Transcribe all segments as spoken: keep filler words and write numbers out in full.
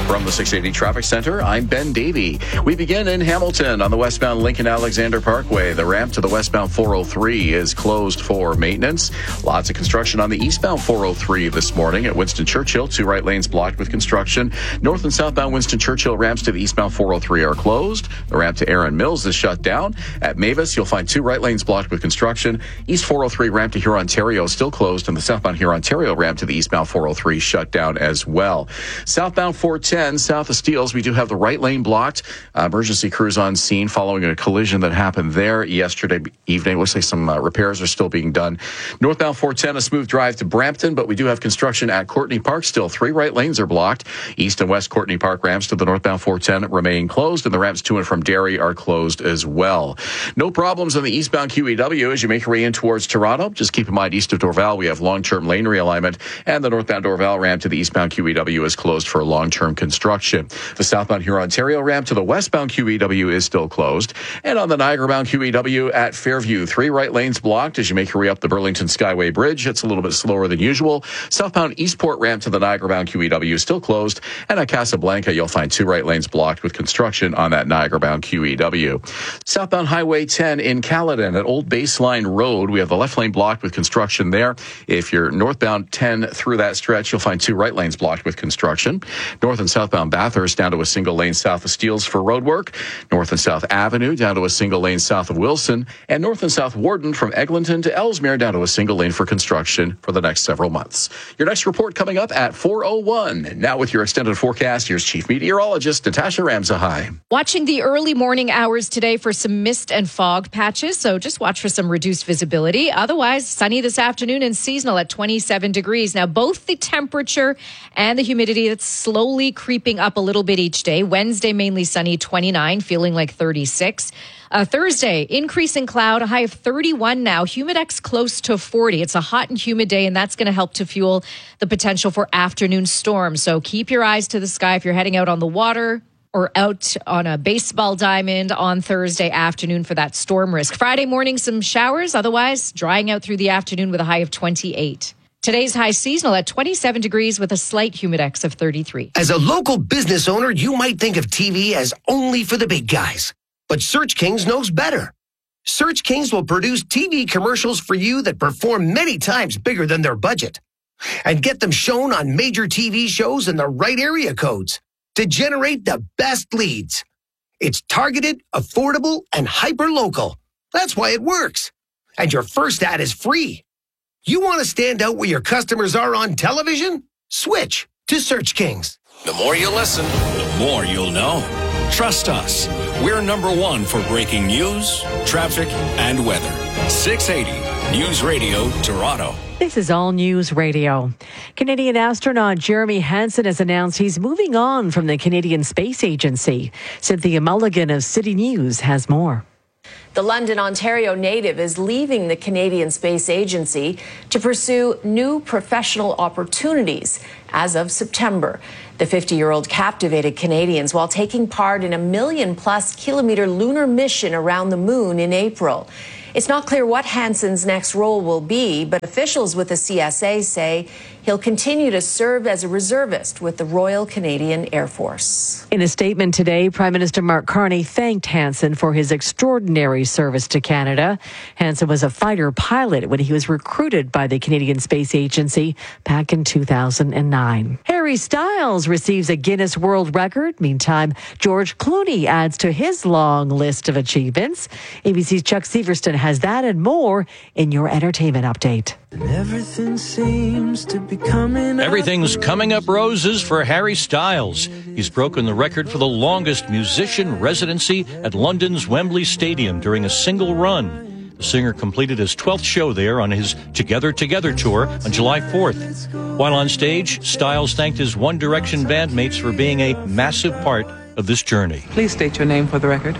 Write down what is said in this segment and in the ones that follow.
From the six eighty Traffic Center, I'm Ben Davey. We begin in Hamilton on the westbound Lincoln-Alexander Parkway. The ramp to the westbound four oh three is closed for maintenance. Lots of construction on the eastbound four oh three this morning at Winston Churchill. Two right lanes blocked with construction. North and southbound Winston Churchill ramps to the eastbound four oh three are closed. The ramp to Erin Mills is shut down. At Mavis, you'll find two right lanes blocked with construction. East four oh three ramp to Huron-Ontario still closed, and the southbound Huron-Ontario ramp to the eastbound four oh three shut down as well. Southbound four ten south of Steeles, we do have the right lane blocked. Uh, emergency crews on scene following a collision that happened there yesterday evening. Looks like some uh, repairs are still being done. Northbound four ten, a smooth drive to Brampton, but we do have construction at Courtney Park still. Three right lanes are blocked. East and west Courtney Park ramps to the northbound four ten remain closed, and the ramps to and from Derry are closed as well. No problems on the eastbound Q E W as you make your way in towards Toronto. Just keep in mind, east of Dorval, we have long-term lane realignment, and the northbound Dorval ramp to the eastbound Q E W is closed for long-term construction. The southbound Huron-Ontario ramp to the westbound Q E W is still closed. And on the Niagara-bound Q E W at Fairview, three right lanes blocked as you make your way up the Burlington Skyway Bridge. It's a little bit slower than usual. Southbound Eastport ramp to the Niagara-bound Q E W is still closed. And at Casablanca, you'll find two right lanes blocked with construction on that Niagara-bound Q E W. Southbound Highway ten in Caledon at Old Baseline Road, we have the left lane blocked with construction there. If you're northbound ten through that stretch, you'll find two right lanes blocked with construction. North and southbound Bathurst down to a single lane south of Steeles for road work. North and South Avenue down to a single lane south of Wilson. And North and South Warden from Eglinton to Ellesmere down to a single lane for construction for the next several months. Your next report coming up at four oh one. Now with your extended forecast, here's Chief Meteorologist Natasha Ramsahai. Watching the early morning hours today for some mist and fog patches, so just watch for some reduced visibility. Otherwise, sunny this afternoon and seasonal at twenty-seven degrees. Now, both the temperature and the humidity, that's slowly creeping up a little bit each day. Wednesday, mainly sunny, twenty-nine, feeling like thirty-six. Uh, Thursday, increasing cloud, a high of thirty-one now. Humidex close to forty. It's a hot and humid day, and that's going to help to fuel the potential for afternoon storms. So keep your eyes to the sky if you're heading out on the water or out on a baseball diamond on Thursday afternoon for that storm risk. Friday morning, some showers. Otherwise, drying out through the afternoon with a high of twenty-eight. Today's high seasonal at twenty-seven degrees with a slight humidex of thirty-three. As a local business owner, you might think of T V as only for the big guys. But Search Kings knows better. Search Kings will produce T V commercials for you that perform many times bigger than their budget. And get them shown on major T V shows in the right area codes to generate the best leads. It's targeted, affordable, and hyper-local. That's why it works. And your first ad is free. You want to stand out where your customers are on television? Switch to Search Kings. The more you listen, the more you'll know. Trust us. We're number one for breaking news, traffic, and weather. six eighty News Radio, Toronto. This is All News Radio. Canadian astronaut Jeremy Hansen has announced he's moving on from the Canadian Space Agency. Cynthia Mulligan of City News has more. The London, Ontario native is leaving the Canadian Space Agency to pursue new professional opportunities as of September. The fifty-year-old captivated Canadians while taking part in a million-plus kilometer lunar mission around the moon in April. It's not clear what Hansen's next role will be, but officials with the C S A say he'll continue to serve as a reservist with the Royal Canadian Air Force. In a statement today, Prime Minister Mark Carney thanked Hansen for his extraordinary service to Canada. Hansen was a fighter pilot when he was recruited by the Canadian Space Agency back in two thousand nine. Harry Styles receives a Guinness World Record. Meantime, George Clooney adds to his long list of achievements. A B C's Chuck Severston has that and more in your entertainment update. Everything seems to be coming up. Everything's coming up roses for Harry Styles. He's broken the record for the longest musician residency at London's Wembley Stadium during a single run. The singer completed his twelfth show there on his Together Together tour on July fourth. While on stage, Styles thanked his One Direction bandmates for being a massive part of this journey. Please state your name for the record.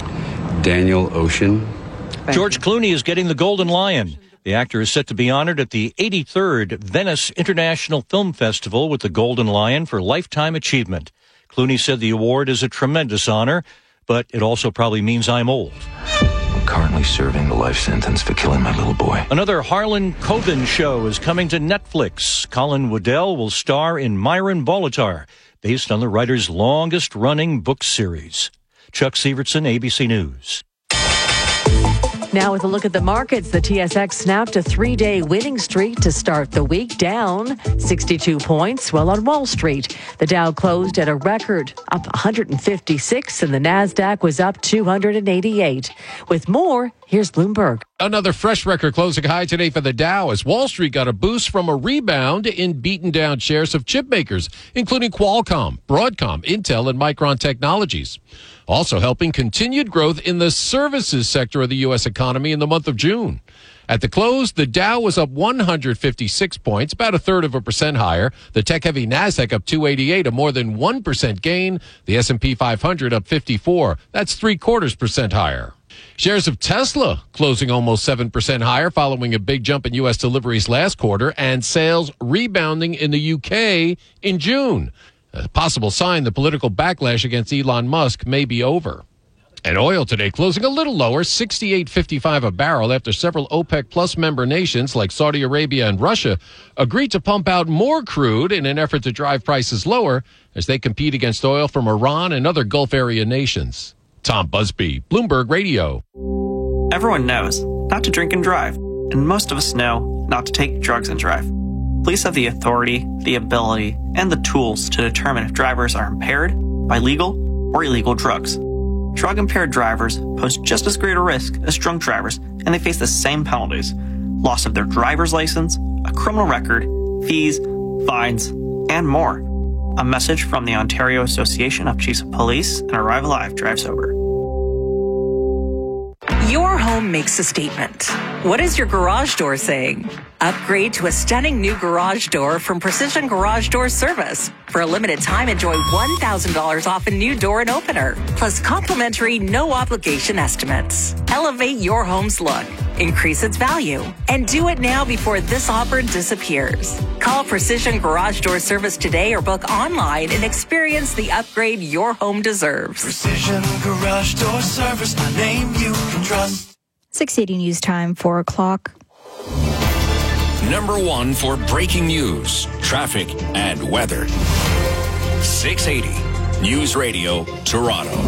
Daniel Ocean. Thank George you. Clooney is getting the Golden Lion. The actor is set to be honored at the eighty-third Venice International Film Festival with the Golden Lion for Lifetime Achievement. Clooney said the award is a tremendous honor, but it also probably means I'm old. I'm currently serving the life sentence for killing my little boy. Another Harlan Coben show is coming to Netflix. Colin Waddell will star in Myron Bolitar. based on the writer's longest-running book series. Chuck Severson, A B C News. Now with a look at the markets, the T S X snapped a three-day winning streak to start the week, down sixty-two points. While on Wall Street, the Dow closed at a record up one hundred fifty-six and the Nasdaq was up two hundred eighty-eight. With more, here's Bloomberg. Another fresh record closing high today for the Dow as Wall Street got a boost from a rebound in beaten down shares of chip makers, including Qualcomm, Broadcom, Intel, and Micron Technologies. Also helping continued growth in the services sector of the U S economy in the month of June. At the close, the Dow was up one hundred fifty-six points, about a third of a percent higher. The tech-heavy Nasdaq up two eighty-eight, a more than one percent gain. The S and P five hundred up fifty-four. That's three-quarters percent higher. Shares of Tesla closing almost seven percent higher following a big jump in U S deliveries last quarter and sales rebounding in the U K in June. A possible sign the political backlash against Elon Musk may be over. And oil today closing a little lower, sixty-eight fifty-five a barrel after several OPEC Plus member nations like Saudi Arabia and Russia agreed to pump out more crude in an effort to drive prices lower as they compete against oil from Iran and other Gulf area nations. Tom Busby, Bloomberg Radio. Everyone knows not to drink and drive, and most of us know not to take drugs and drive. Police have the authority, the ability, and the tools to determine if drivers are impaired by legal or illegal drugs. Drug-impaired drivers pose just as great a risk as drunk drivers, and they face the same penalties: loss of their driver's license, a criminal record, fees, fines, and more. A message from the Ontario Association of Chiefs of Police and Arrive Alive Drive Sober. Your home makes a statement. What is your garage door saying? Upgrade to a stunning new garage door from Precision Garage Door Service. For a limited time, enjoy one thousand dollars off a new door and opener, plus complimentary no-obligation estimates. Elevate your home's look, increase its value, and do it now before this offer disappears. Call Precision Garage Door Service today or book online and experience the upgrade your home deserves. Precision Garage Door Service, a name you can trust. six eighty News Time, four o'clock. Number one for breaking news, traffic, and weather. six eighty News Radio, Toronto.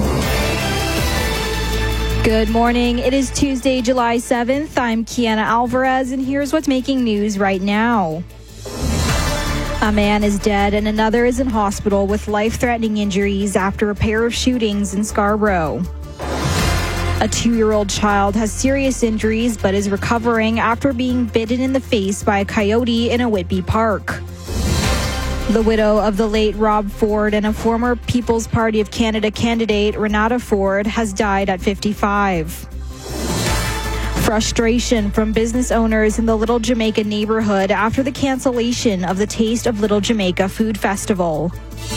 Good morning. It is Tuesday, July seventh. I'm Kiana Alvarez, and here's what's making news right now. A man is dead and another is in hospital with life-threatening injuries after a pair of shootings in Scarborough. A two-year-old child has serious injuries but is recovering after being bitten in the face by a coyote in a Whitby park. The widow of the late Rob Ford and a former People's Party of Canada candidate, Renata Ford, has died at fifty-five. Frustration from business owners in the Little Jamaica neighborhood after the cancellation of the Taste of Little Jamaica Food Festival.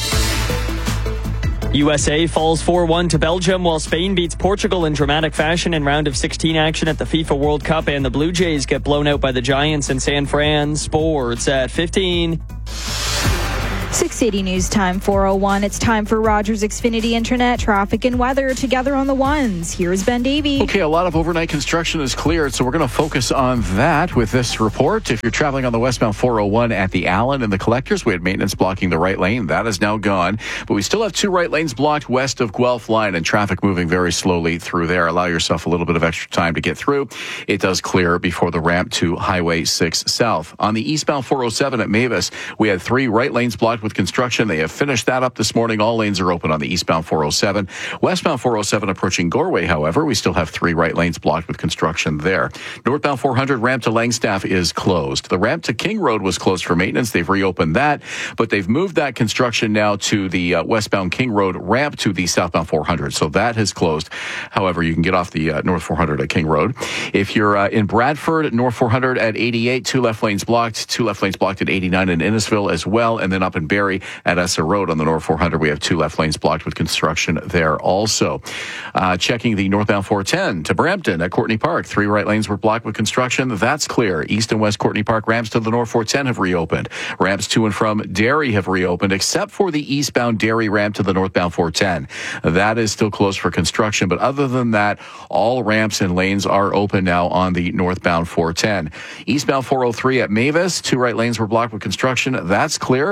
U S A falls four one to Belgium while Spain beats Portugal in dramatic fashion in round of sixteen action at the FIFA World Cup, and the Blue Jays get blown out by the Giants in San Fran. Sports at fifteen. six eighty News Time, four oh one. It's time for Rogers Xfinity Internet, traffic and weather together on the ones. Here's Ben Davey. Okay, a lot of overnight construction is cleared, so we're going to focus on that with this report. If you're traveling on the westbound four oh one at the Allen and the Collectors, we had maintenance blocking the right lane. That is now gone, but we still have two right lanes blocked west of Guelph Line and traffic moving very slowly through there. Allow yourself a little bit of extra time to get through. It does clear before the ramp to Highway six South. On the eastbound four oh seven at Mavis, we had three right lanes blocked with construction. They have finished that up this morning. All lanes are open on the eastbound four oh seven. Westbound four oh seven approaching Goreway, however, we still have three right lanes blocked with construction there. Northbound four hundred ramp to Langstaff is closed. The ramp to King Road was closed for maintenance. They've reopened that, but they've moved that construction now to the uh, westbound King Road ramp to the southbound four hundred. So that has closed. However, you can get off the uh, North four hundred at King Road. If you're uh, in Bradford, North four hundred at eighty-eight, two left lanes blocked, two left lanes blocked at eighty-nine in Innisfil as well, and then up in Barrie at Essa Road on the North four hundred, we have two left lanes blocked with construction there also. Uh, checking the northbound four ten to Brampton at Courtney Park, three right lanes were blocked with construction. That's clear. East and West Courtney Park ramps to the North four ten have reopened. Ramps to and from Derry have reopened, except for the eastbound Derry ramp to the northbound four ten. That is still closed for construction, but other than that, all ramps and lanes are open now on the northbound four ten. Eastbound four oh three at Mavis, two right lanes were blocked with construction. That's clear. Ramp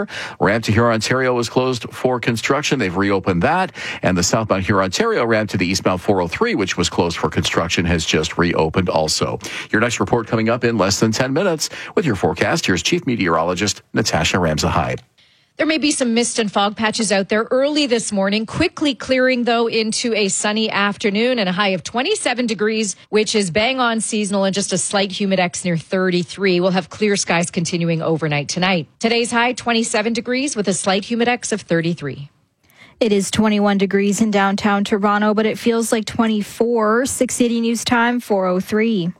ramp to Huron-Ontario was closed for construction. They've reopened that. And the southbound Huron-Ontario ramp to the eastbound four oh three, which was closed for construction, has just reopened also. Your next report coming up in less than ten minutes. With your forecast, here's Chief Meteorologist Natasha Ramzahide. There may be some mist and fog patches out there early this morning, quickly clearing, though, into a sunny afternoon and a high of twenty-seven degrees, which is bang on seasonal, and just a slight humidex near thirty-three. We'll have clear skies continuing overnight tonight. Today's high, twenty-seven degrees with a slight humidex of thirty-three. It is twenty-one degrees in downtown Toronto, but it feels like twenty-four. six eighty News Time, four oh three.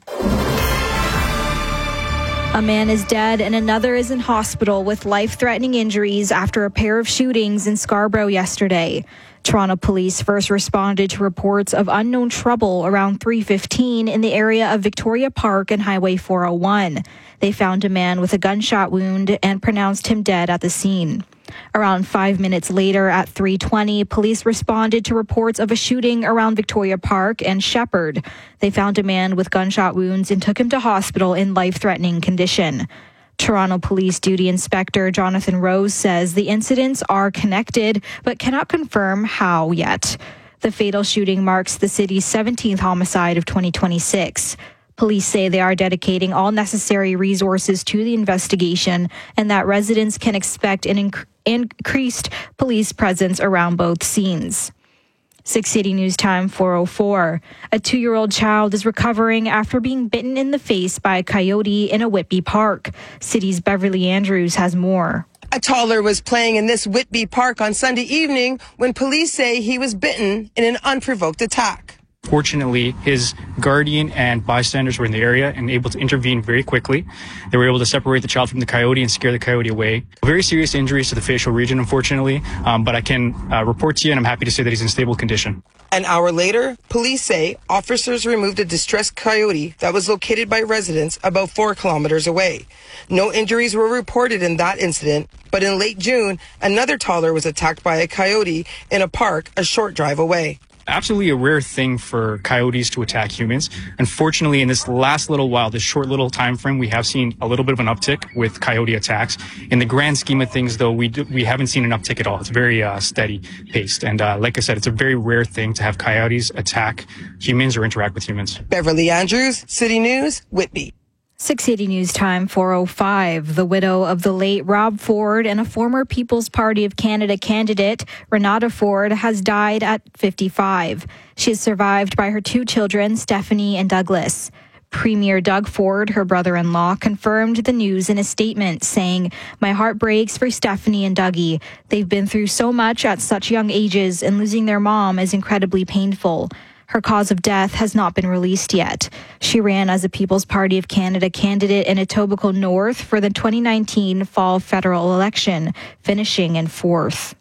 A man is dead and another is in hospital with life-threatening injuries after a pair of shootings in Scarborough yesterday. Toronto police first responded to reports of unknown trouble around three fifteen in the area of Victoria Park and Highway four oh one. They found a man with a gunshot wound and pronounced him dead at the scene. Around five minutes later at three twenty, police responded to reports of a shooting around Victoria Park and Shepherd. They found a man with gunshot wounds and took him to hospital in life-threatening condition. Toronto Police Duty Inspector Jonathan Rose says the incidents are connected but cannot confirm how yet. The fatal shooting marks the city's seventeenth homicide of twenty twenty-six. Police say they are dedicating all necessary resources to the investigation and that residents can expect an inc- increased police presence around both scenes. six eighty News Time, four oh four. A two-year-old child is recovering after being bitten in the face by a coyote in a Whitby park. City's Beverly Andrews has more. A toddler was playing in this Whitby park on Sunday evening when police say he was bitten in an unprovoked attack. Fortunately, his guardian and bystanders were in the area and able to intervene very quickly. They were able to separate the child from the coyote and scare the coyote away. Very serious injuries to the facial region, unfortunately, um, but I can uh, report to you, and I'm happy to say that he's in stable condition. An hour later, police say officers removed a distressed coyote that was located by residents about four kilometers away. No injuries were reported in that incident, but in late June, another toddler was attacked by a coyote in a park a short drive away. Absolutely a rare thing for coyotes to attack humans. Unfortunately, in this last little while, this short little time frame, we have seen a little bit of an uptick with coyote attacks. In the grand scheme of things, though, we do, we haven't seen an uptick at all. It's very uh, steady paced. And uh, like I said, it's a very rare thing to have coyotes attack humans or interact with humans. Beverly Andrews, City News, Whitby. six eighty News Time, four oh five. The widow of the late Rob Ford and a former People's Party of Canada candidate, Renata Ford, has died at fifty-five. She is survived by her two children, Stephanie and Douglas. Premier Doug Ford, her brother-in-law, confirmed the news in a statement, saying, "My heart breaks for Stephanie and Dougie. They've been through so much at such young ages, and losing their mom is incredibly painful." Her cause of death has not been released yet. She ran as a People's Party of Canada candidate in Etobicoke North for the twenty nineteen fall federal election, finishing in fourth.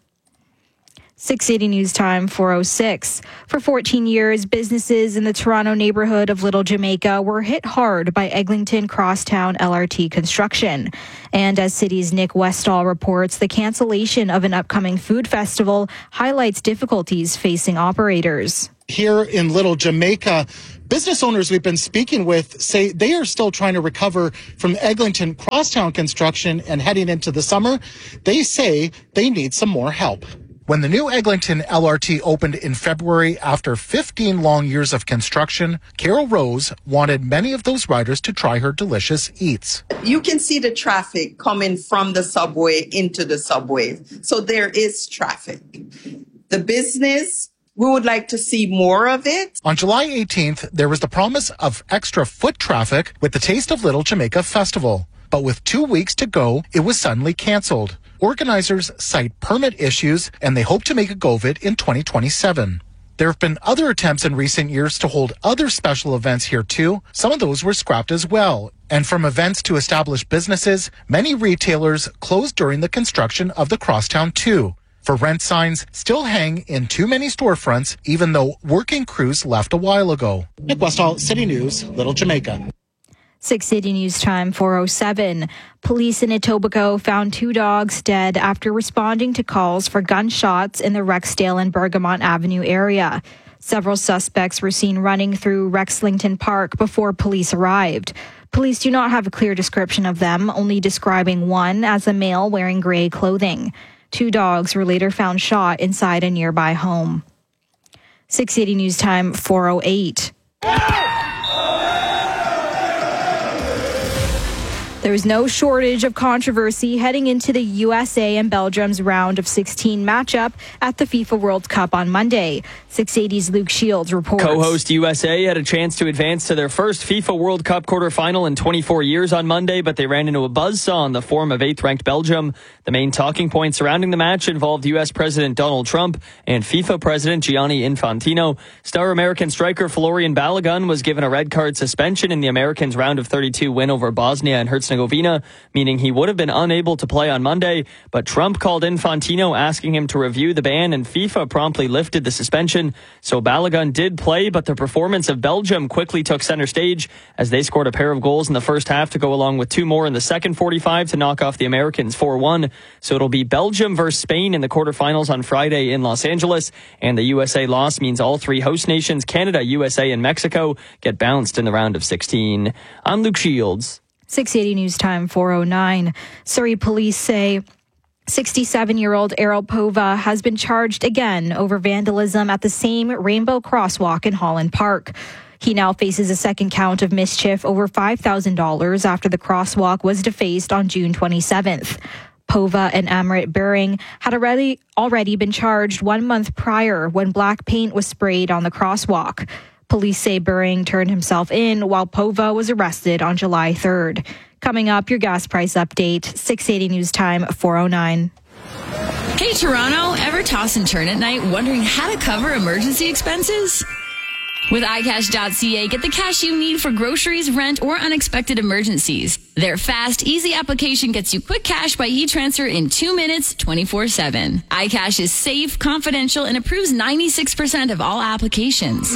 six eighty News Time, four oh six. For fourteen years, businesses in the Toronto neighborhood of Little Jamaica were hit hard by Eglinton Crosstown L R T construction. And as City's Nick Westall reports, the cancellation of an upcoming food festival highlights difficulties facing operators. Here in Little Jamaica, business owners we've been speaking with say they are still trying to recover from Eglinton Crosstown construction, and heading into the summer, they say they need some more help. When the new Eglinton L R T opened in February after fifteen long years of construction, Carol Rose wanted many of those riders to try her delicious eats. You can see the traffic coming from the subway into the subway. So there is traffic. The business, we would like to see more of it. On July eighteenth, there was the promise of extra foot traffic with the Taste of Little Jamaica Festival. But with two weeks to go, it was suddenly canceled. Organizers cite permit issues, and they hope to make a go of it in twenty twenty-seven. There have been other attempts in recent years to hold other special events here too. Some of those were scrapped as well. And from events to established businesses, many retailers closed during the construction of the Crosstown two. For rent signs still hang in too many storefronts, even though working crews left a while ago. Nick Westall, City News, Little Jamaica. six eighty News Time, four oh seven. Police in Etobicoke found two dogs dead after responding to calls for gunshots in the Rexdale and Bergamot Avenue area. Several suspects were seen running through Rexlington Park before police arrived. Police do not have a clear description of them, only describing one as a male wearing gray clothing. Two dogs were later found shot inside a nearby home. six eighty News Time, four oh eight. There's no shortage of controversy heading into the U S A and Belgium's round of sixteen matchup at the FIFA World Cup on Monday. six eighty's Luke Shields reports. Co-host U S A had a chance to advance to their first FIFA World Cup quarterfinal in twenty-four years on Monday, but they ran into a buzzsaw in the form of eighth-ranked Belgium. The main talking point surrounding the match involved U S President Donald Trump and FIFA President Gianni Infantino. Star American striker Florian Balogun was given a red card suspension in the Americans' round of thirty-two win over Bosnia and Herzegovina, meaning he would have been unable to play on Monday, but Trump called Infantino asking him to review the ban, and FIFA promptly lifted the suspension. So Balogun did play, but the performance of Belgium quickly took center stage as they scored a pair of goals in the first half to go along with two more in the second forty-five to knock off the Americans four one. So it'll be Belgium versus Spain in the quarterfinals on Friday in Los Angeles, and the U S A loss means all three host nations, Canada, U S A, and Mexico, get bounced in the round of sixteen. I'm Luke Shields. six eighty News Time, four oh nine. Surrey police say sixty-seven-year-old Errol Pova has been charged again over vandalism at the same Rainbow Crosswalk in Holland Park. He now faces a second count of mischief over five thousand dollars after the crosswalk was defaced on June twenty-seventh. Pova and Amrit Bering had already, already been charged one month prior when black paint was sprayed on the crosswalk. Police say Bering turned himself in while Pova was arrested on July third. Coming up, your gas price update, six eighty News Time, four oh nine. Hey, Toronto, ever toss and turn at night wondering how to cover emergency expenses? With i cash dot c a, get the cash you need for groceries, rent, or unexpected emergencies. Their fast, easy application gets you quick cash by e-transfer in two minutes, twenty-four seven. iCash is safe, confidential, and approves ninety-six percent of all applications.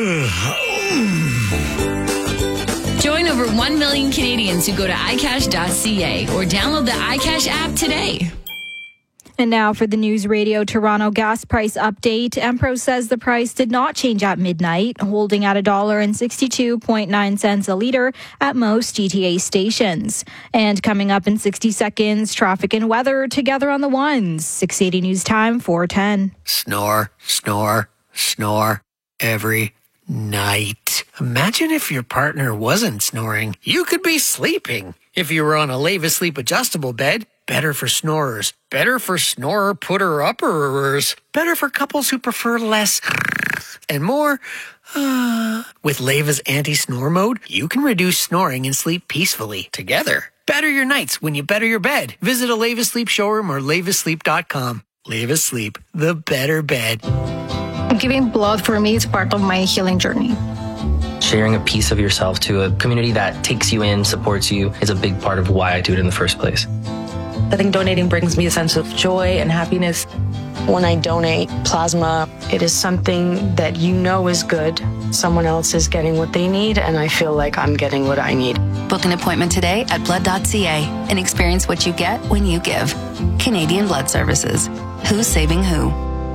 Join over one million Canadians who go to i cash dot c a or download the iCash app today. And now for the News Radio Toronto gas price update. Empro says the price did not change at midnight, holding at one dollar and sixty-two point nine cents a litre at most G T A stations. And coming up in sixty seconds, traffic and weather together on the ones. six eighty News Time, four ten. Snore, snore, snore every night. Imagine if your partner wasn't snoring. You could be sleeping. If you were on a Leva Sleep adjustable bed, better for snorers. Better for snorer putter-upperers. Better for couples who prefer less and more. Uh, with Leva's anti-snore mode, you can reduce snoring and sleep peacefully together. Better your nights when you better your bed. Visit a Leva Sleep showroom or leva sleep dot com. Leva Sleep, the better bed. Giving blood for me is part of my healing journey. Sharing a piece of yourself to a community that takes you in, supports you, is a big part of why I do it in the first place. I think donating brings me a sense of joy and happiness. When I donate plasma, it is something that you know is good. Someone else is getting what they need, and I feel like I'm getting what I need. Book an appointment today at blood dot c a and experience what you get when you give. Canadian Blood Services. Who's saving who?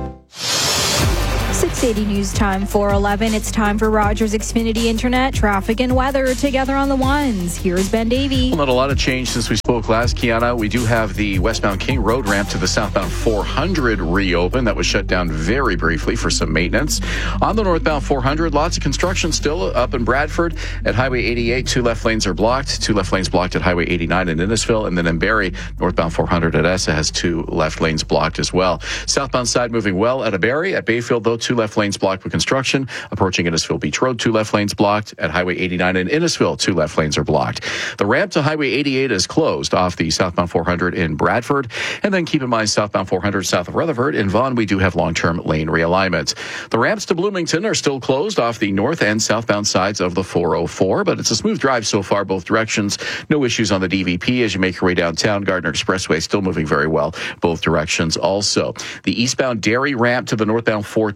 six eighty News Time, four eleven. It's time for Rogers Xfinity Internet, traffic and weather together on the ones. Here's Ben Davey. Well, not a lot of change since we spoke last, Kiana. We do have the westbound King Road ramp to the southbound four hundred reopened. That was shut down very briefly for some maintenance. On the northbound four hundred, lots of construction still up in Bradford. At Highway eighty-eight, two left lanes are blocked. Two left lanes blocked at Highway eighty-nine in Innisfil. And then in Barrie, northbound four hundred at Essa has two left lanes blocked as well. Southbound side moving well at Barrie. At Bayfield, though, two left lanes blocked with construction. Approaching Innisfil Beach Road, two left lanes blocked. At Highway eighty-nine in Innisfil, two left lanes are blocked. The ramp to Highway eighty-eight is closed off the southbound four hundred in Bradford. And then keep in mind, southbound four hundred south of Rutherford. In Vaughan, we do have long-term lane realignment. The ramps to Bloomington are still closed off the north and southbound sides of the four oh four, but it's a smooth drive so far, both directions. No issues on the D V P as you make your way downtown. Gardner Expressway still moving very well, both directions also. The eastbound Derry ramp to the northbound four ten is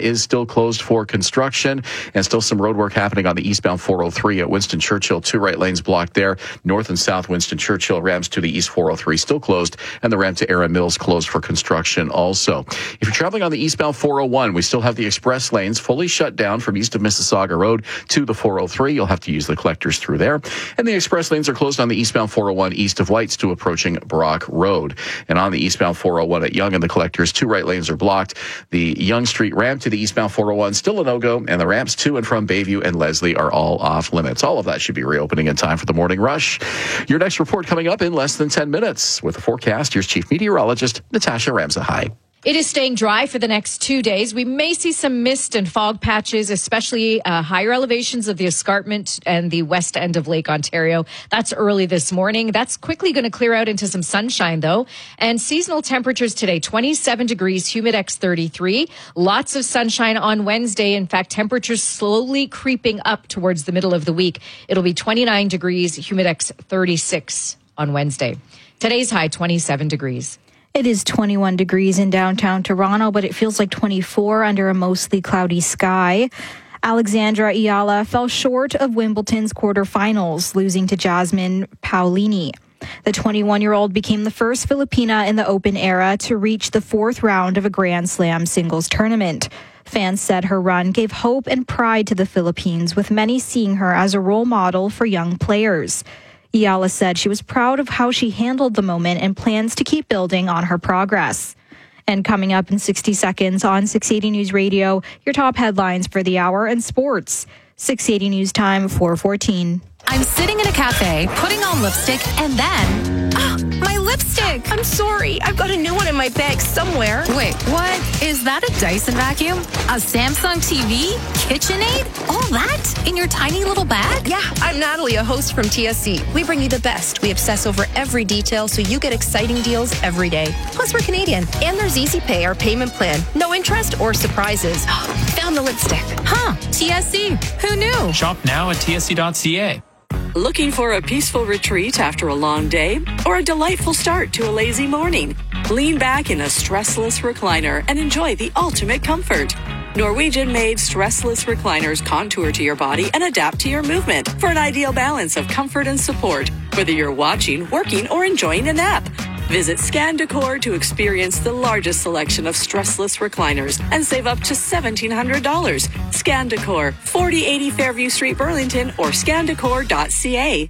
is still closed for construction, and still some road work happening on the eastbound four oh three at Winston Churchill. Two right lanes blocked there. North and south Winston Churchill ramps to the east four oh three still closed, and the ramp to Erin Mills closed for construction also. If you're traveling on the eastbound four oh one, we still have the express lanes fully shut down from east of Mississauga Road to the four oh three. You'll have to use the collectors through there. And the express lanes are closed on the eastbound four oh one east of Whites to approaching Brock Road. And on the eastbound four oh one at Yonge and the collectors, two right lanes are blocked. The Yonge Street ramp to the eastbound four oh one still a no-go, and the ramps to and from Bayview and Leslie are all off limits. All of that should be reopening in time for the morning rush. Your next report coming up in less than ten minutes. With the forecast, here's Chief Meteorologist Natasha Ramsahai. It is staying dry for the next two days. We may see some mist and fog patches, especially uh, higher elevations of the escarpment and the west end of Lake Ontario. That's early this morning. That's quickly going to clear out into some sunshine, though. And seasonal temperatures today, twenty-seven degrees, Humidex thirty-three. Lots of sunshine on Wednesday. In fact, temperatures slowly creeping up towards the middle of the week. It'll be twenty-nine degrees, Humidex thirty-six on Wednesday. Today's high, twenty-seven degrees. It is twenty-one degrees in downtown Toronto, but it feels like twenty-four under a mostly cloudy sky. Alexandra Ayala fell short of Wimbledon's quarterfinals, losing to Jasmine Paolini. The twenty-one-year-old became the first Filipina in the Open era to reach the fourth round of a Grand Slam singles tournament. Fans said her run gave hope and pride to the Philippines, with many seeing her as a role model for young players. Ayala said she was proud of how she handled the moment and plans to keep building on her progress. And coming up in sixty seconds on six eighty News Radio, your top headlines for the hour and sports. six eighty News Time, four fourteen. I'm sitting in a cafe, putting on lipstick, and then... Oh, my lipstick! I'm sorry. I've got a new one in my bag somewhere. Wait, what? Is that a Dyson vacuum? A Samsung T V? KitchenAid? All that? In your tiny little bag? Yeah, I'm Natalie, a host from T S C. We bring you the best. We obsess over every detail so you get exciting deals every day. Plus, we're Canadian. And there's Easy Pay, our payment plan. No interest or surprises. Found the lipstick. Huh, T S C. Who knew? Shop now at T S C dot C A. Looking for a peaceful retreat after a long day or a delightful start to a lazy morning? Lean back in a stressless recliner and enjoy the ultimate comfort. Norwegian-made stressless recliners contour to your body and adapt to your movement for an ideal balance of comfort and support, whether you're watching, working, or enjoying a nap. Visit Scan Decor to experience the largest selection of stressless recliners and save up to seventeen hundred dollars. Scan Decor, forty eighty Fairview Street, Burlington, or scan decor dot c a.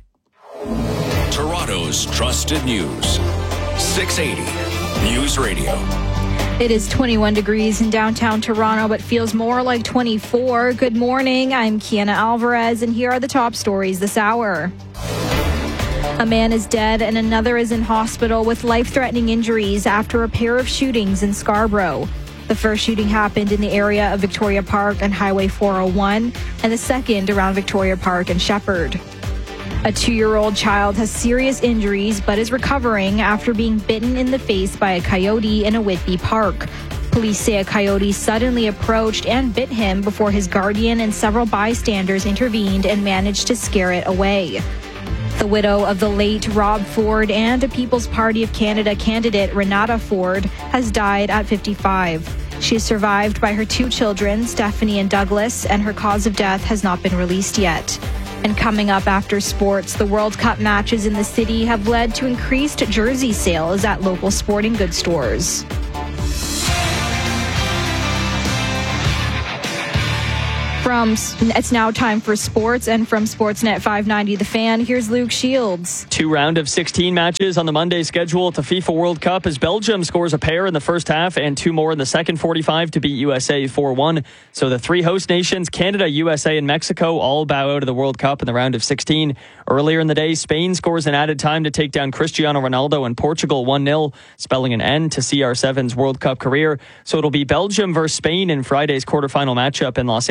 Toronto's trusted news. six eighty News Radio. It is twenty-one degrees in downtown Toronto, but feels more like twenty-four. Good morning. I'm Kiana Alvarez, and here are the top stories this hour. A man is dead and another is in hospital with life-threatening injuries after a pair of shootings in Scarborough. The first shooting happened in the area of Victoria Park and Highway four oh one, and the second around Victoria Park and Shepherd. A two-year-old child has serious injuries but is recovering after being bitten in the face by a coyote in a Whitby park. Police say a coyote suddenly approached and bit him before his guardian and several bystanders intervened and managed to scare it away. The widow of the late Rob Ford and a People's Party of Canada candidate Renata Ford has died at fifty-five. She is survived by her two children, Stephanie and Douglas, and her cause of death has not been released yet. And coming up after sports, the World Cup matches in the city have led to increased jersey sales at local sporting goods stores. From It's now time for sports, and from Sportsnet five ninety The Fan, here's Luke Shields. Two round of sixteen matches on the Monday schedule at the FIFA World Cup as Belgium scores a pair in the first half and two more in the second forty-five to beat U S A four one. So the three host nations, Canada, U S A, and Mexico, all bow out of the World Cup in the round of sixteen. Earlier in the day, Spain scores an added time to take down Cristiano Ronaldo and Portugal one nil, spelling an end to C R seven's World Cup career. So it'll be Belgium versus Spain in Friday's quarterfinal matchup in Los Angeles.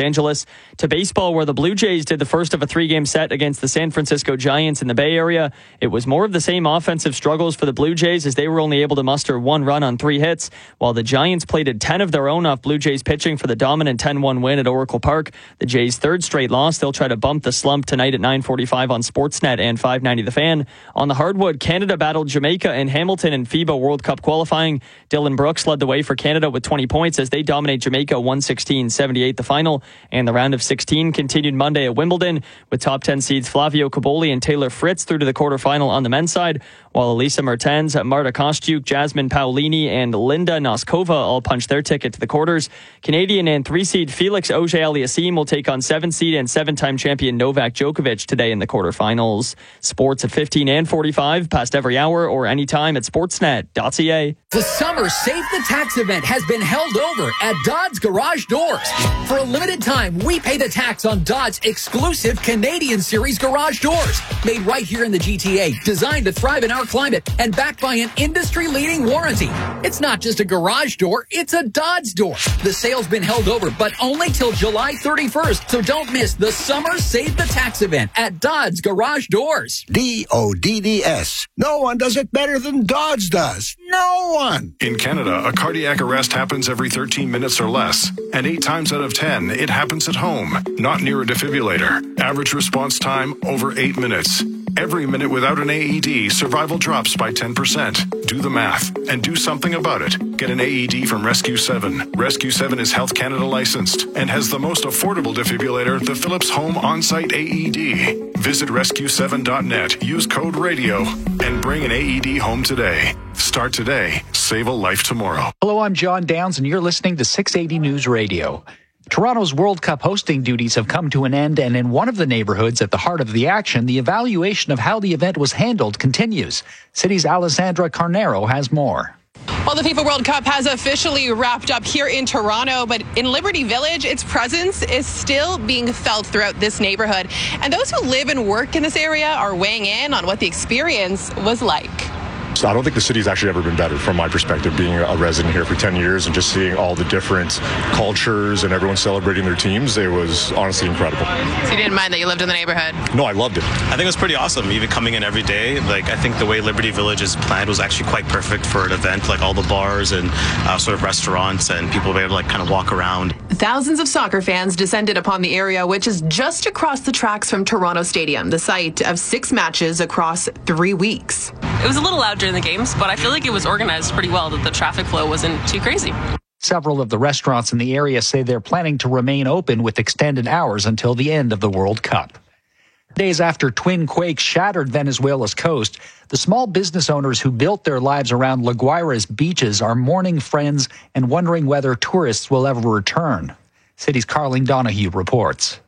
To baseball, where the Blue Jays did the first of a three-game set against the San Francisco Giants in the Bay Area. It was more of the same offensive struggles for the Blue Jays as they were only able to muster one run on three hits, while the Giants plated ten of their own off Blue Jays pitching for the dominant ten one win at Oracle Park. The Jays' third straight loss. They'll try to bump the slump tonight at nine forty-five on Sportsnet and five ninety The Fan. On the hardwood, Canada battled Jamaica and Hamilton in FIBA World Cup qualifying. Dylan Brooks led the way for Canada with twenty points as they dominate Jamaica one sixteen seventy-eight the final. And the round of sixteen continued Monday at Wimbledon with top ten seeds Flavio Cobolli and Taylor Fritz through to the quarterfinal on the men's side, while Elisa Mertens, Marta Kostyuk, Jasmine Paolini, and Linda Noskova all punched their ticket to the quarters. Canadian and three-seed Felix Auger-Aliassime will take on seven-seed and seven-time champion Novak Djokovic today in the quarterfinals. Sports at fifteen and forty-five, past every hour or anytime at sportsnet dot c a. The Summer Save the Tax event has been held over at Dodds Garage Doors. For a limited time, we pay the tax on Dodds' exclusive Canadian Series garage doors. Made right here in the G T A, designed to thrive in our climate, and backed by an industry-leading warranty. It's not just a garage door, it's a Dodds door. The sale's been held over, but only till July thirty-first, so don't miss the Summer Save the Tax event at Dodds Garage Doors. D O D D S. No one does it better than Dodds does. No one. In Canada, a cardiac arrest happens every thirteen minutes or less, and eight times out of ten, it happens at home, not near a defibrillator. Average response time, over eight minutes. Every minute without an A E D, survival drops by ten percent. Do the math and do something about it. Get an A E D from Rescue seven. Rescue seven is Health Canada licensed and has the most affordable defibrillator, the Philips Home On-Site A E D. Visit rescue seven dot net, use code RADIO, and bring an A E D home today. Start today. Save a life tomorrow. Hello, I'm John Downs, and you're listening to six eighty News Radio. Toronto's World Cup hosting duties have come to an end, and in one of the neighborhoods at the heart of the action, the evaluation of how the event was handled continues. City's Alessandra Carnero has more. Well, the FIFA World Cup has officially wrapped up here in Toronto, but in Liberty Village, its presence is still being felt throughout this neighborhood. And those who live and work in this area are weighing in on what the experience was like. So I don't think the city's actually ever been better from my perspective, being a resident here for ten years and just seeing all the different cultures and everyone celebrating their teams. It was honestly incredible. So you didn't mind that you lived in the neighborhood? No, I loved it. I think it was pretty awesome, even coming in every day. Like, I think the way Liberty Village is planned was actually quite perfect for an event, like all the bars and uh, sort of restaurants, and people were able to like kind of walk around. Thousands of soccer fans descended upon the area, which is just across the tracks from Toronto Stadium, the site of six matches across three weeks. It was a little loud during the games, but I feel like it was organized pretty well, that the traffic flow wasn't too crazy. Several of the restaurants in the area say they're planning to remain open with extended hours until the end of the World Cup. Days after twin quakes shattered Venezuela's coast, the small business owners who built their lives around La Guaira's beaches are mourning friends and wondering whether tourists will ever return. City's Carling Donahue reports.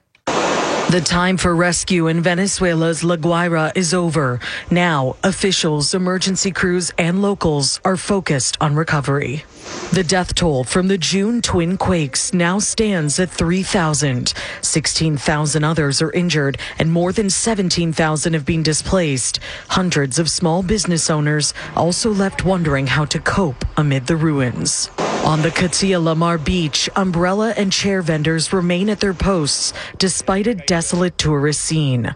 The time for rescue in Venezuela's La Guaira is over. Now, officials, emergency crews, and locals are focused on recovery. The death toll from the June twin quakes now stands at three thousand. sixteen thousand others are injured, and more than seventeen thousand have been displaced. Hundreds of small business owners also left wondering how to cope amid the ruins. On the Katia Lamar beach, umbrella and chair vendors remain at their posts despite a desolate tourist scene.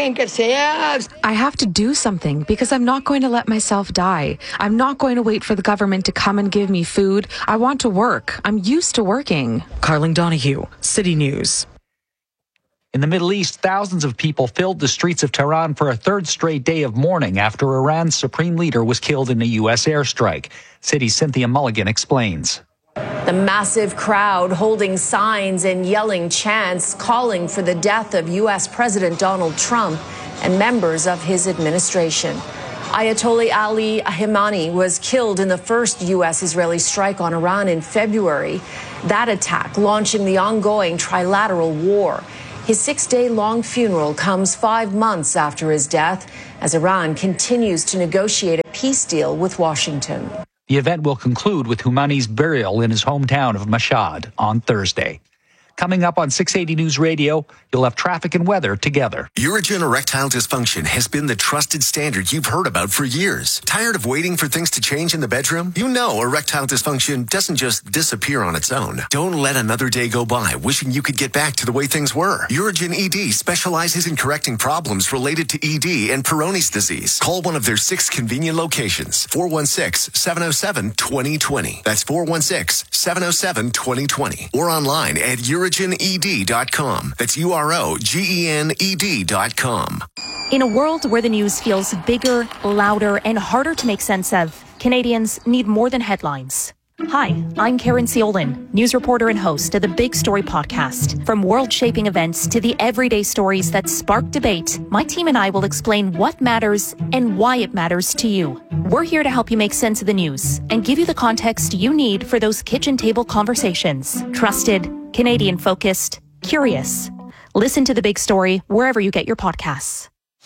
I have to do something because I'm not going to let myself die. I'm not going to wait for the government to come and give me food. I want to work. I'm used to working. Carling Donahue, City News. In the Middle East, thousands of people filled the streets of Tehran for a third straight day of mourning after Iran's supreme leader was killed in a U S airstrike. City's Cynthia Mulligan explains. The massive crowd holding signs and yelling chants calling for the death of U S President Donald Trump and members of his administration. Ayatollah Ali Khamenei was killed in the first U S-Israeli strike on Iran in February. That attack launching the ongoing trilateral war. His six-day-long funeral comes five months after his death as Iran continues to negotiate a peace deal with Washington. The event will conclude with Khamenei's burial in his hometown of Mashhad on Thursday. Coming up on six eighty News Radio, you'll have traffic and weather together. Urigen Erectile Dysfunction has been the trusted standard you've heard about for years. Tired of waiting for things to change in the bedroom? You know erectile dysfunction doesn't just disappear on its own. Don't let another day go by wishing you could get back to the way things were. Urigen E D specializes in correcting problems related to E D and Peyronie's disease. Call one of their six convenient locations. four one six, seven oh seven, two oh two oh. That's four one six, seven oh seven, two oh two oh. Or online at urigen e d dot com. That's U R O G E N E D dot com. In a world where the news feels bigger, louder, and harder to make sense of, Canadians need more than headlines. Hi, I'm Karen Ciolin, news reporter and host of the Big Story podcast. From world-shaping events to the everyday stories that spark debate, my team and I will explain what matters and why it matters to you. We're here to help you make sense of the news and give you the context you need for those kitchen table conversations. Trusted, Canadian-focused, curious. Listen to The Big Story wherever you get your podcasts.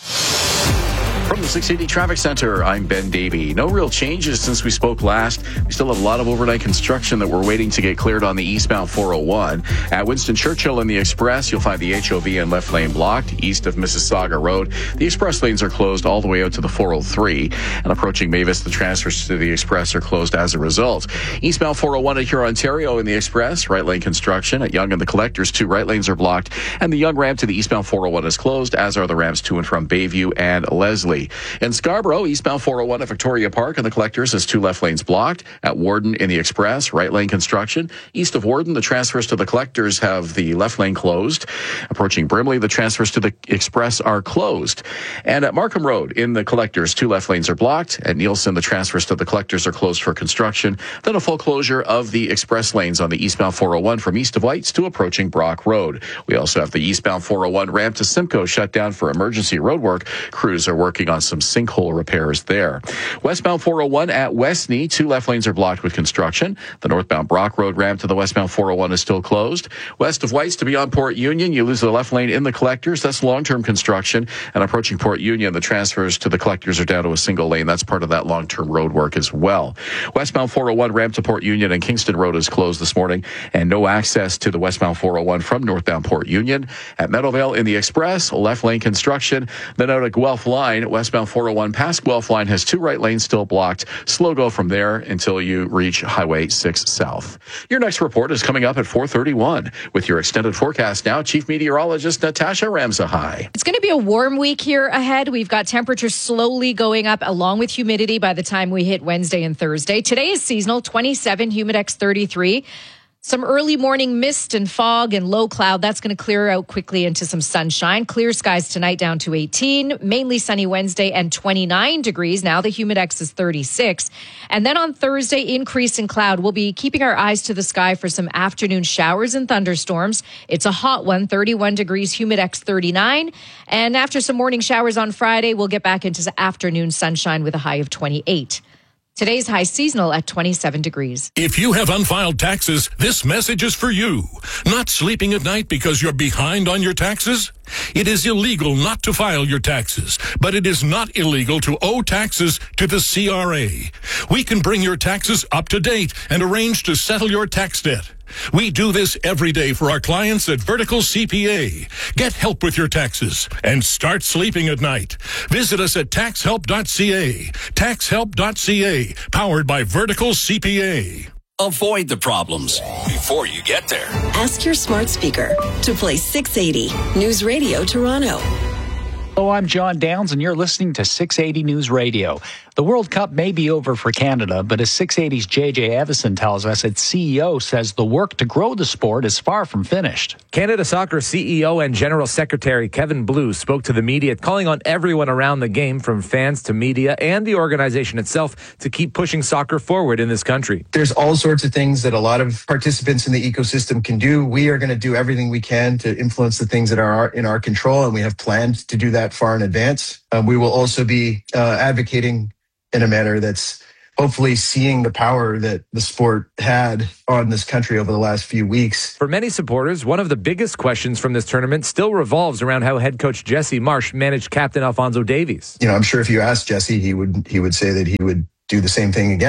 From the six eighty Traffic Center, I'm Ben Davey. No real changes since we spoke last. We still have a lot of overnight construction that we're waiting to get cleared on the eastbound four oh one. At Winston Churchill and the Express, you'll find the H O V and left lane blocked east of Mississauga Road. The express lanes are closed all the way out to the four oh three. And approaching Mavis, the transfers to the Express are closed as a result. Eastbound four oh one at Huron, Ontario in the Express, right lane construction. At Yonge and the Collectors, two right lanes are blocked. And the Yonge ramp to the eastbound four oh one is closed, as are the ramps to and from Bayview and Leslie. In Scarborough, eastbound four oh one at Victoria Park and the Collectors has two left lanes blocked. At Warden in the Express, right lane construction. East of Warden, the transfers to the Collectors have the left lane closed. Approaching Brimley, the transfers to the Express are closed. And at Markham Road in the Collectors, two left lanes are blocked. At Nielsen, the transfers to the Collectors are closed for construction. Then a full closure of the Express lanes on the eastbound four oh one from east of Whites to approaching Brock Road. We also have the eastbound four oh one ramp to Simcoe shut down for emergency roadwork. Crews are working on some sinkhole repairs there. Westbound four oh one at Westney, two left lanes are blocked with construction. The northbound Brock Road ramp to the westbound four oh one is still closed. West of Whites to beyond Port Union, you lose the left lane in the Collectors. That's long-term construction. And approaching Port Union, the transfers to the Collectors are down to a single lane. That's part of that long-term road work as well. Westbound four oh one ramp to Port Union and Kingston Road is closed this morning, and no access to the westbound four oh one from northbound Port Union. At Meadowvale in the Express, left lane construction. Then out at Guelph Line, westbound four oh one past Guelph Line has two right lanes still blocked. Slow go from there until you reach Highway six South. Your next report is coming up at four thirty-one. With your extended forecast now, Chief Meteorologist Natasha Ramsahai. It's going to be a warm week here ahead. We've got temperatures slowly going up along with humidity by the time we hit Wednesday and Thursday. Today is seasonal, twenty-seven, Humidex thirty-three. Some early morning mist and fog and low cloud. That's going to clear out quickly into some sunshine. Clear skies tonight down to eighteen. Mainly sunny Wednesday and twenty-nine degrees. Now the Humidex is thirty-six. And then on Thursday, increase in cloud. We'll be keeping our eyes to the sky for some afternoon showers and thunderstorms. It's a hot one, thirty-one degrees, Humidex thirty-nine. And after some morning showers on Friday, we'll get back into the afternoon sunshine with a high of twenty-eight. Today's high seasonal at twenty-seven degrees. If you have unfiled taxes, this message is for you. Not sleeping at night because you're behind on your taxes? It is illegal not to file your taxes, but it is not illegal to owe taxes to the C R A. We can bring your taxes up to date and arrange to settle your tax debt. We do this every day for our clients at Vertical C P A. Get help with your taxes and start sleeping at night. Visit us at tax help dot c a. tax help dot c a, powered by Vertical C P A. Avoid the problems before you get there. Ask your smart speaker to play six eighty News Radio Toronto. Hello, I'm John Downs, and you're listening to six eighty News Radio. The World Cup may be over for Canada, but as six eighty's J J Evison tells us, its C E O says the work to grow the sport is far from finished. Canada Soccer C E O and General Secretary Kevin Blue spoke to the media, calling on everyone around the game, from fans to media and the organization itself, to keep pushing soccer forward in this country. There's all sorts of things that a lot of participants in the ecosystem can do. We are going to do everything we can to influence the things that are in our control, and we have planned to do that far in advance. Um, we will also be uh, advocating in a manner that's hopefully seeing the power that the sport had on this country over the last few weeks. For many supporters, one of the biggest questions from this tournament still revolves around how head coach Jesse Marsch managed captain Alphonso Davies. You know, I'm sure if you asked Jesse, he would he would say that he would do the same thing again.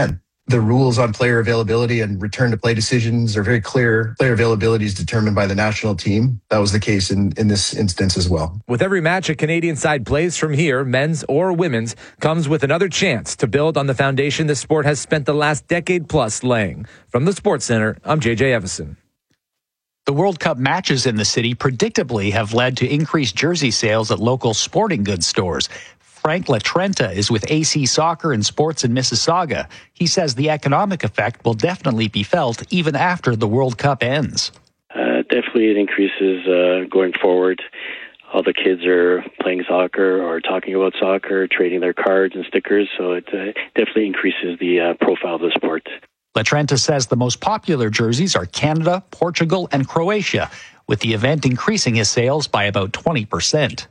the rules on player availability and return to play decisions are very clear. Player availability is determined by the national team. That was the case in, in this instance as well. With every match a Canadian side plays from here, men's or women's, comes with another chance to build on the foundation the sport has spent the last decade plus laying. From the Sports Center, I'm J J Evison. The World Cup matches in the city predictably have led to increased jersey sales at local sporting goods stores. Frank Latrenta is with A C Soccer and Sports in Mississauga. He says the economic effect will definitely be felt even after the World Cup ends. Uh, definitely it increases uh, going forward. All the kids are playing soccer or talking about soccer, trading their cards and stickers, so it uh, definitely increases the uh, profile of the sport. Latrenta says the most popular jerseys are Canada, Portugal, and Croatia, with the event increasing his sales by about twenty percent.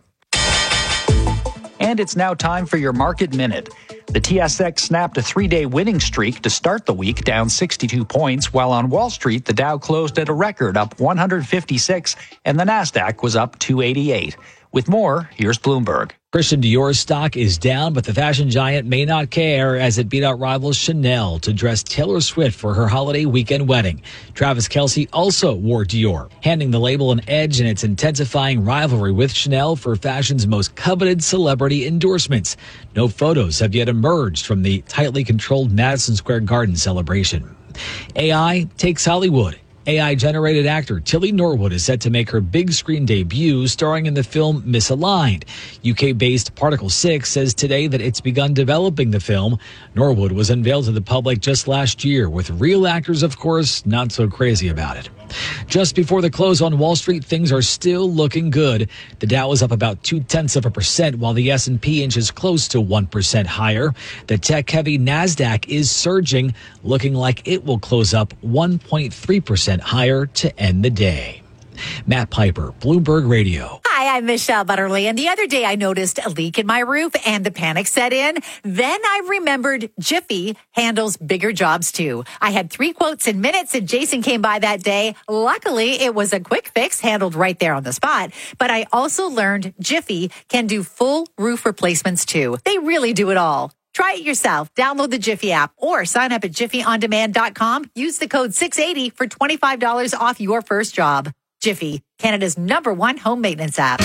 And it's now time for your Market Minute. The T S X snapped a three-day winning streak to start the week, down sixty-two points, while on Wall Street, the Dow closed at a record, up one hundred fifty-six, and the Nasdaq was up two eighty-eight. With more, here's Bloomberg. Christian Dior's stock is down, but the fashion giant may not care as it beat out rival Chanel to dress Taylor Swift for her holiday weekend wedding. Travis Kelce also wore Dior, handing the label an edge in its intensifying rivalry with Chanel for fashion's most coveted celebrity endorsements. No photos have yet emerged from the tightly controlled Madison Square Garden celebration. A I takes Hollywood. A I-generated actor Tilly Norwood is set to make her big screen debut starring in the film Misaligned. U K-based Particle six says today that it's begun developing the film. Norwood was unveiled to the public just last year, with real actors, of course, not so crazy about it. Just before the close on Wall Street, things are still looking good. The Dow is up about two-tenths of a percent, while the S and P inches close to one percent higher. The tech-heavy Nasdaq is surging, looking like it will close up one point three percent higher to end the day. Matt Piper, Bloomberg Radio. Hi, I'm Michelle Butterly, and the other day I noticed a leak in my roof and the panic set in. Then I remembered Jiffy handles bigger jobs too. I had three quotes in minutes and Jason came by that day. Luckily, it was a quick fix handled right there on the spot. But I also learned Jiffy can do full roof replacements too. They really do it all. Try it yourself. Download the Jiffy app or sign up at jiffy on demand dot com. Use the code six eighty for twenty-five dollars off your first job. Jiffy, Canada's number one home maintenance app.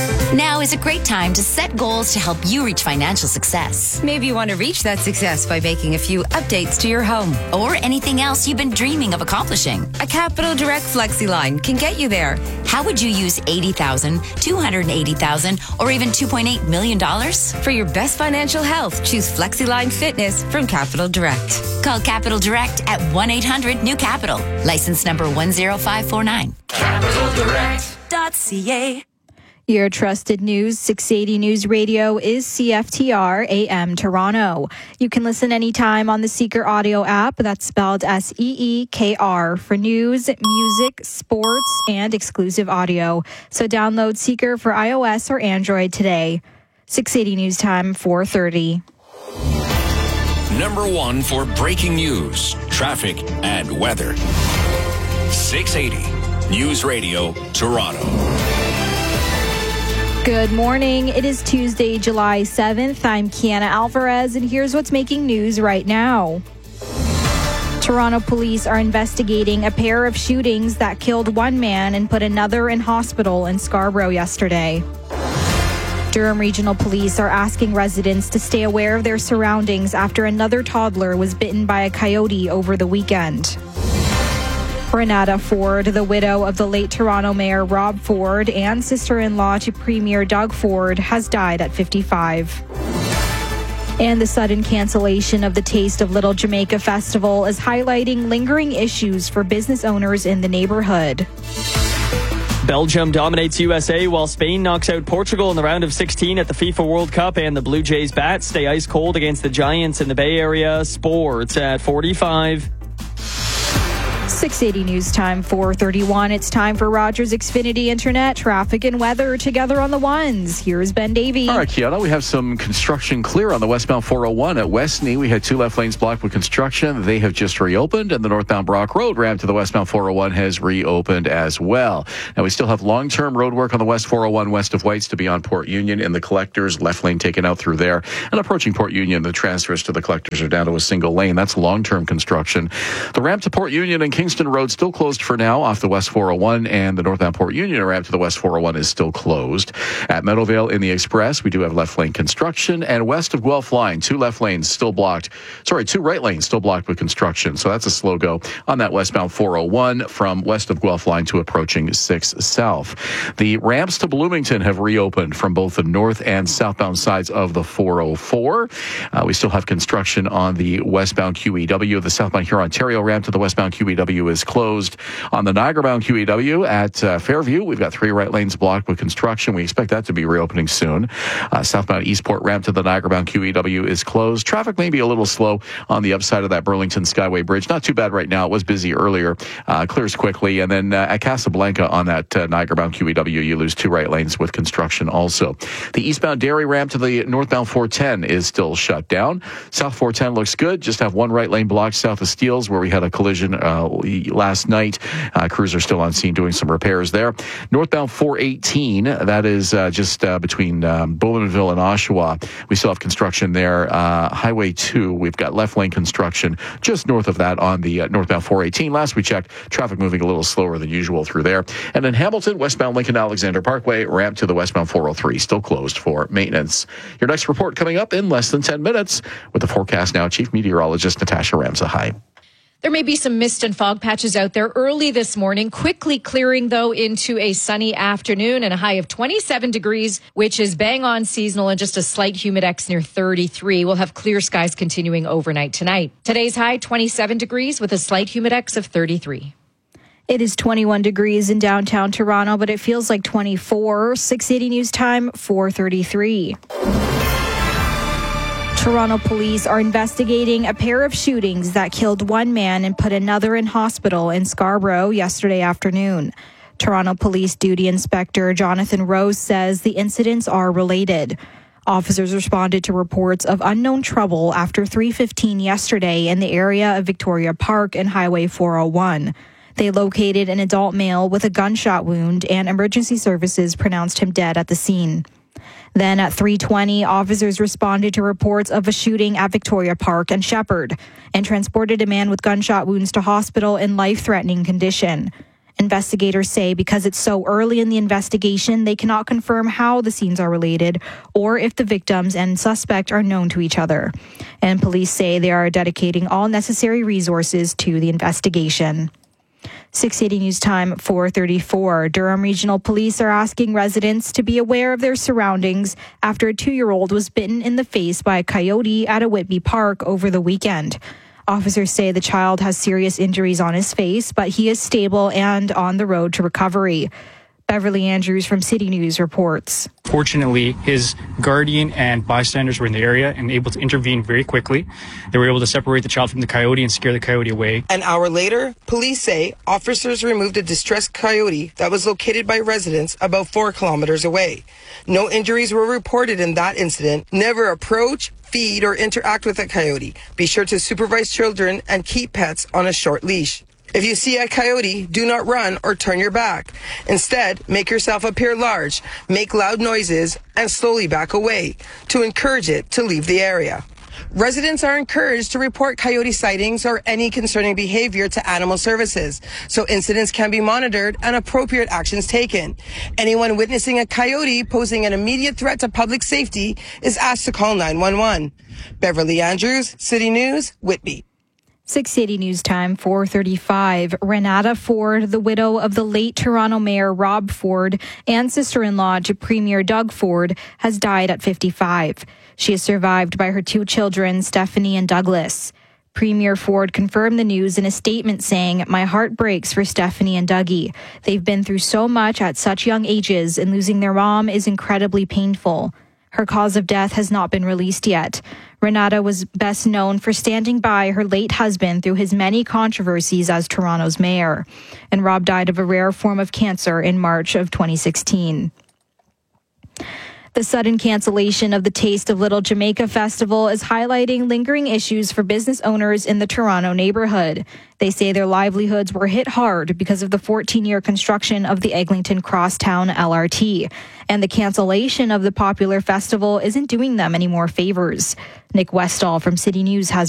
Now is a great time to set goals to help you reach financial success. Maybe you want to reach that success by making a few updates to your home. Or anything else you've been dreaming of accomplishing. A Capital Direct Flexi line can get you there. How would you use eighty thousand dollars, two hundred eighty thousand dollars, or even two point eight million dollars? For your best financial health, choose FlexiLine Fitness from Capital Direct. Call Capital Direct at one eight hundred new capital. License number one zero five four nine. capital direct dot c a. Your trusted news, six eighty News Radio is C F T R A M Toronto. You can listen anytime on the Seeker audio app. That's spelled S E E K R for news, music, sports, and exclusive audio. So download Seeker for iOS or Android today. six eighty News Time, four thirty. Number one for breaking news, traffic, and weather. six eighty News Radio, Toronto. Good morning. It is Tuesday, July seventh. I'm Kiana Alvarez, and here's what's making news right now. Toronto police are investigating a pair of shootings that killed one man and put another in hospital in Scarborough yesterday. Durham Regional Police are asking residents to stay aware of their surroundings after another toddler was bitten by a coyote over the weekend. Renata Ford, the widow of the late Toronto Mayor Rob Ford and sister-in-law to Premier Doug Ford, has died at fifty-five. And the sudden cancellation of the Taste of Little Jamaica Festival is highlighting lingering issues for business owners in the neighborhood. Belgium dominates U S A while Spain knocks out Portugal in the round of sixteen at the FIFA World Cup, and the Blue Jays bats stay ice cold against the Giants in the Bay Area. Sports at forty-five. six eighty News Time, four thirty-one. It's time for Rogers Xfinity Internet, traffic and weather together on the ones. Here's Ben Davey. All right, Kiana, we have some construction clear on the westbound four oh one at Westney. We had two left lanes blocked with construction. They have just reopened, and the northbound Brock Road ramp to the westbound four oh one has reopened as well. Now, we still have long-term road work on the west four oh one west of Whites to be on Port Union in the collectors, left lane taken out through there. And approaching Port Union, the transfers to the collectors are down to a single lane. That's long-term construction. The ramp to Port Union and Kingston Road still closed for now off the west four oh one, and the northbound Port Union ramp to the west four oh one is still closed. At Meadowvale in the Express, we do have left lane construction, and west of Guelph Line, two left lanes still blocked. Sorry, two right lanes still blocked with construction. So that's a slow go on that westbound four oh one from west of Guelph Line to approaching six South. The ramps to Bloomington have reopened from both the north and southbound sides of the four oh four. Uh, we still have construction on the westbound Q E W. The southbound Huron-Ontario ramp to the westbound Q E W is closed. On the Niagara-bound Q E W at uh, Fairview, we've got three right lanes blocked with construction. We expect that to be reopening soon. Uh, southbound Eastport ramp to the Niagara-bound Q E W is closed. Traffic may be a little slow on the upside of that Burlington Skyway Bridge. Not too bad right now. It was busy earlier. Uh, clears quickly. And then uh, at Casablanca on that uh, Niagara-bound Q E W, you lose two right lanes with construction also. The eastbound Derry ramp to the northbound four ten is still shut down. South four ten looks good. Just have one right lane blocked south of Steeles where we had a collision uh, last night. Uh, crews are still on scene doing some repairs there. Northbound four eighteen, that is uh, just uh, between um, Bowmanville and Oshawa. We still have construction there. Uh, Highway two, we've got left lane construction just north of that on the uh, northbound four eighteen. Last we checked, traffic moving a little slower than usual through there. And in Hamilton, westbound Lincoln Alexander Parkway, ramp to the westbound four oh three, still closed for maintenance. Your next report coming up in less than ten minutes with the forecast now. Chief Meteorologist Natasha Ramza. Hi. There may be some mist and fog patches out there early this morning, quickly clearing, though, into a sunny afternoon and a high of twenty-seven degrees, which is bang on seasonal, and just a slight humidex near thirty-three. We'll have clear skies continuing overnight tonight. Today's high, twenty-seven degrees with a slight humidex of thirty-three. It is twenty-one degrees in downtown Toronto, but it feels like twenty-four. six eighty News Time, four thirty-three. Toronto police are investigating a pair of shootings that killed one man and put another in hospital in Scarborough yesterday afternoon. Toronto Police Duty Inspector Jonathan Rose says the incidents are related. Officers responded to reports of unknown trouble after three fifteen yesterday in the area of Victoria Park and Highway four oh one. They located an adult male with a gunshot wound, and emergency services pronounced him dead at the scene. Then at three twenty, officers responded to reports of a shooting at Victoria Park and Shepherd and transported a man with gunshot wounds to hospital in life-threatening condition. Investigators say because it's so early in the investigation, they cannot confirm how the scenes are related or if the victims and suspect are known to each other. And police say they are dedicating all necessary resources to the investigation. six eighty News Time, four thirty-four. Durham Regional Police are asking residents to be aware of their surroundings after a two-year-old was bitten in the face by a coyote at a Whitby Park over the weekend. Officers say the child has serious injuries on his face, but he is stable and on the road to recovery. Beverly Andrews from City News reports. Fortunately, his guardian and bystanders were in the area and able to intervene very quickly. They were able to separate the child from the coyote and scare the coyote away. An hour later, police say officers removed a distressed coyote that was located by residents about four kilometers away. No injuries were reported in that incident. Never approach, feed, or interact with a coyote. Be sure to supervise children and keep pets on a short leash. If you see a coyote, do not run or turn your back. Instead, make yourself appear large, make loud noises, and slowly back away to encourage it to leave the area. Residents are encouraged to report coyote sightings or any concerning behavior to animal services, so incidents can be monitored and appropriate actions taken. Anyone witnessing a coyote posing an immediate threat to public safety is asked to call nine one one. Beverly Andrews, City News, Whitby. six eighty News Time, four thirty-five. Renata Ford, the widow of the late Toronto Mayor Rob Ford and sister-in-law to Premier Doug Ford, has died at fifty-five. She is survived by her two children, Stephanie and Douglas. Premier Ford confirmed the news in a statement saying, "My heart breaks for Stephanie and Dougie. They've been through so much at such young ages, and losing their mom is incredibly painful." Her cause of death has not been released yet. Renata was best known for standing by her late husband through his many controversies as Toronto's mayor. And Rob died of a rare form of cancer in March of twenty sixteen. The sudden cancellation of the Taste of Little Jamaica Festival is highlighting lingering issues for business owners in the Toronto neighborhood. They say their livelihoods were hit hard because of the fourteen-year construction of the Eglinton Crosstown L R T. And the cancellation of the popular festival isn't doing them any more favors. Nick Westall from City News has